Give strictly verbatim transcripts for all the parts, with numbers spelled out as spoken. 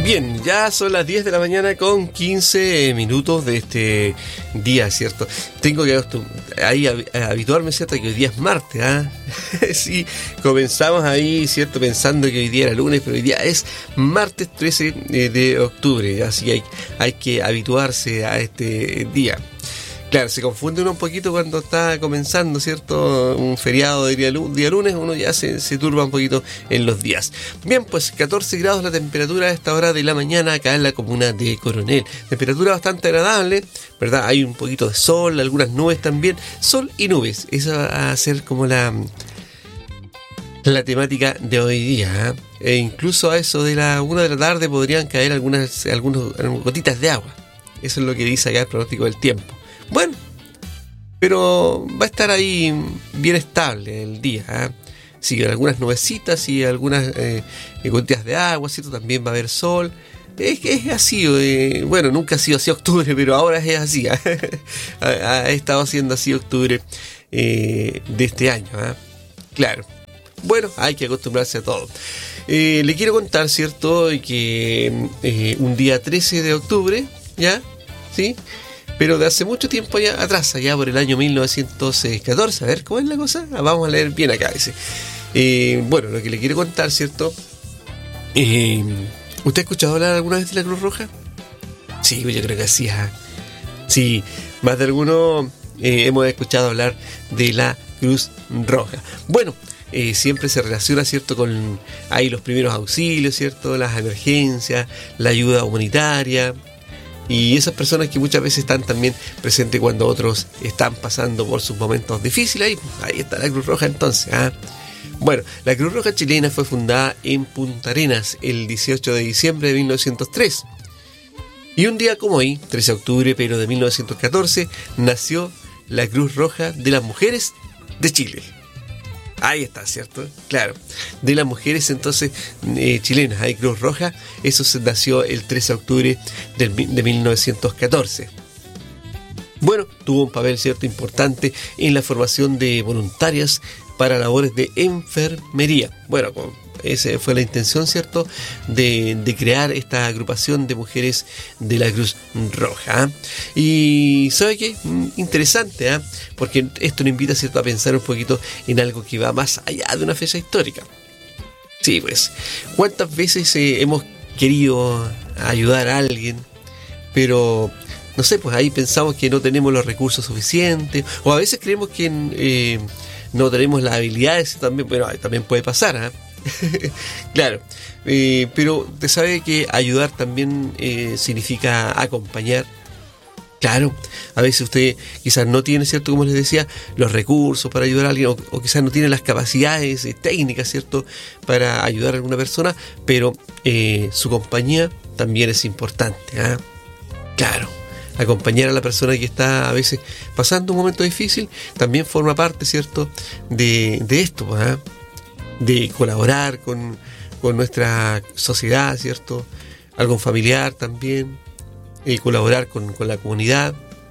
Bien, ya son las diez de la mañana con quince minutos de este día, ¿cierto? Tengo que ahí habituarme, ¿cierto? Que hoy día es martes, ¿ah? ¿eh? Sí, comenzamos ahí, ¿cierto? Pensando que hoy día era lunes, pero hoy día es martes trece de octubre, así que hay, hay que habituarse a este día. Claro, se confunde uno un poquito cuando está comenzando, ¿cierto? Un feriado de día, día lunes, uno ya se, se turba un poquito en los días. Bien, pues catorce grados la temperatura a esta hora de la mañana acá en la comuna de Coronel. Temperatura bastante agradable, ¿verdad? Hay un poquito de sol, algunas nubes también. Sol y nubes, esa va a ser como la, la temática de hoy día, ¿eh? E incluso a eso de la una de la tarde podrían caer algunas, algunos, algunas gotitas de agua. Eso es lo que dice acá el pronóstico del tiempo. Bueno, pero va a estar ahí bien estable el día, ¿eh? Sí, algunas nubecitas y algunas eh, gotitas de agua, ¿cierto? También va a haber sol. Es que es así, eh, bueno, nunca ha sido así octubre, pero ahora es así, ¿eh? ha, ha estado siendo así octubre eh, de este año, ¿eh? Claro. Bueno, hay que acostumbrarse a todo. Eh, le quiero contar, ¿cierto? Que eh, un día trece de octubre, ¿ya? ¿Sí? Pero de hace mucho tiempo ya atrás, allá por el año mil novecientos catorce, a ver cómo es la cosa, vamos a leer bien acá, dice. Eh, bueno, lo que le quiero contar, ¿cierto? Eh, ¿Usted ha escuchado hablar alguna vez de la Cruz Roja? Sí, yo creo que sí. ¿eh? Sí, más de alguno eh, hemos escuchado hablar de la Cruz Roja. Bueno, eh, siempre se relaciona, ¿cierto? Con ahí los primeros auxilios, ¿cierto? Las emergencias, la ayuda humanitaria. Y esas personas que muchas veces están también presentes cuando otros están pasando por sus momentos difíciles. Ahí, ahí está la Cruz Roja entonces. ¿eh? Bueno, la Cruz Roja chilena fue fundada en Punta Arenas el dieciocho de diciembre de mil novecientos tres. Y un día como hoy, trece de octubre, pero de mil novecientos catorce, nació la Cruz Roja de las Mujeres de Chile. Ahí está, ¿cierto? Claro. De las mujeres entonces eh, chilenas, hay Cruz Roja. Eso se nació el trece de octubre del, de mil novecientos catorce. Bueno, tuvo un papel, ¿cierto?, importante en la formación de voluntarias para labores de enfermería. Bueno, esa fue la intención, ¿cierto?, de, de crear esta agrupación de mujeres de la Cruz Roja. Y ¿sabe qué? Interesante, ¿eh? Porque esto nos invita, ¿cierto?, a pensar un poquito en algo que va más allá de una fecha histórica. Sí, pues, ¿cuántas veces eh, hemos querido ayudar a alguien, pero no sé, pues ahí pensamos que no tenemos los recursos suficientes, o a veces creemos que eh, no tenemos las habilidades también? Bueno, también puede pasar, ¿eh? Claro, eh, pero usted sabe que ayudar también eh, significa acompañar. Claro, a veces usted quizás no tiene, ¿cierto?, como les decía, los recursos para ayudar a alguien, o, o quizás no tiene las capacidades eh, técnicas, ¿cierto?, para ayudar a alguna persona, pero eh, su compañía también es importante, ¿eh? Claro, acompañar a la persona que está a veces pasando un momento difícil también forma parte, ¿cierto?, de, de esto, ¿eh? De colaborar con, con nuestra sociedad, ¿cierto? Algo familiar también, y colaborar con, con la comunidad.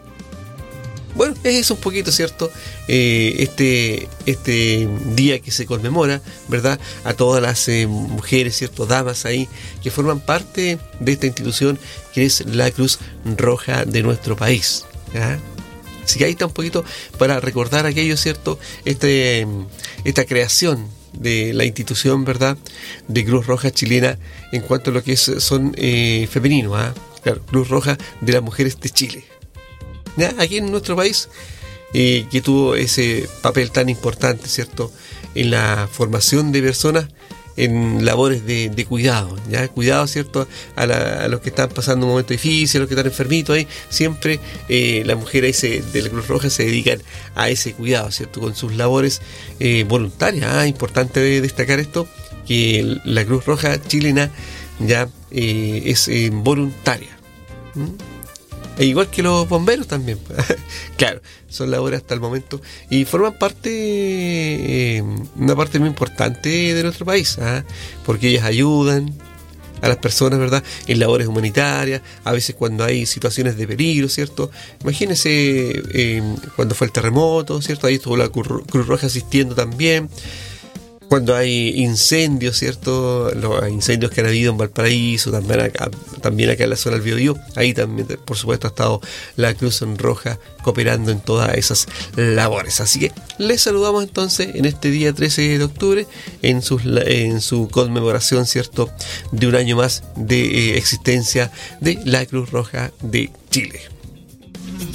Bueno, es eso un poquito, ¿cierto? Eh, este, este día que se conmemora, ¿verdad? A todas las eh, mujeres, ¿cierto? Damas ahí que forman parte de esta institución que es la Cruz Roja de nuestro país, ¿ya? Así que ahí está un poquito para recordar aquello, ¿cierto? Este, esta creación de la institución, ¿verdad?, de Cruz Roja chilena en cuanto a lo que es, son eh, femeninos, ¿eh? Claro, Cruz Roja de las Mujeres de Chile, ¿ya? Aquí en nuestro país, eh, que tuvo ese papel tan importante, ¿cierto?, en la formación de personas en labores de, de cuidado, ¿ya? Cuidado, ¿cierto?, a, la, a los que están pasando un momento difícil, a los que están enfermitos ahí, siempre eh, las mujeres se, de la Cruz Roja se dedican a ese cuidado, ¿cierto?, con sus labores eh, voluntarias. Ah, importante destacar esto, que la Cruz Roja chilena ya eh, es eh, voluntaria. ¿Mm? E igual que los bomberos también. Claro, son labores hasta el momento y forman parte, eh, una parte muy importante de nuestro país, ¿eh? Porque ellas ayudan a las personas, ¿verdad?, en labores humanitarias, a veces cuando hay situaciones de peligro, ¿cierto? Imagínense eh, cuando fue el terremoto, ¿cierto? Ahí estuvo la Cruz Roja asistiendo también. cuando hay incendios, ¿cierto? Los incendios que han habido en Valparaíso, también acá, también acá en la zona del Biobío, ahí también, por supuesto, ha estado la Cruz Roja cooperando en todas esas labores. Así que les saludamos entonces en este día trece de octubre, en, sus, en su conmemoración, ¿cierto?, de un año más de eh, existencia de la Cruz Roja de Chile.